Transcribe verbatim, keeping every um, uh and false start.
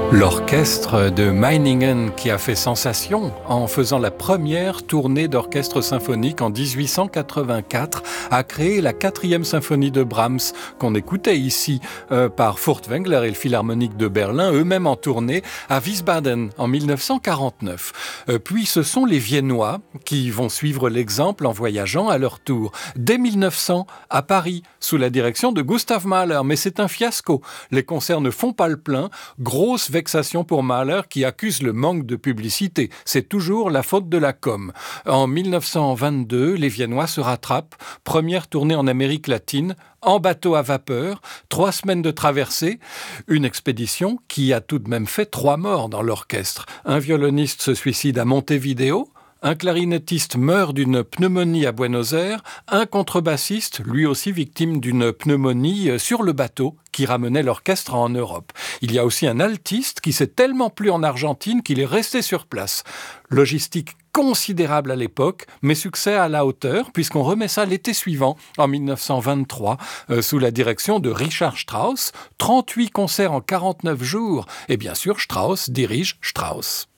L'orchestre de Meiningen, qui a fait sensation en faisant la première tournée d'orchestre symphonique en dix-huit cent quatre-vingt-quatre, a créé la quatrième symphonie de Brahms, qu'on écoutait ici euh, par Furtwängler et le Philharmonique de Berlin, eux-mêmes en tournée à Wiesbaden en mille neuf cent quarante-neuf. Euh, puis ce sont les Viennois qui vont suivre l'exemple en voyageant à leur tour. Dès mille neuf cents, à Paris, sous la direction de Gustav Mahler, mais c'est un fiasco. Les concerts ne font pas le plein, grosse vexation pour Mahler qui accuse le manque de publicité. C'est toujours la faute de la com. En mille neuf cent vingt-deux, les Viennois se rattrapent. Première tournée en Amérique latine, en bateau à vapeur, trois semaines de traversée. Une expédition qui a tout de même fait trois morts dans l'orchestre. Un violoniste se suicide à Montevideo. Un clarinettiste meurt d'une pneumonie à Buenos Aires, un contrebassiste, lui aussi victime d'une pneumonie sur le bateau qui ramenait l'orchestre en Europe. Il y a aussi un altiste qui s'est tellement plu en Argentine qu'il est resté sur place. Logistique considérable à l'époque, mais succès à la hauteur, puisqu'on remet ça l'été suivant, en mille neuf cent vingt-trois, euh, sous la direction de Richard Strauss. trente-huit concerts en quarante-neuf jours, et bien sûr Strauss dirige Strauss.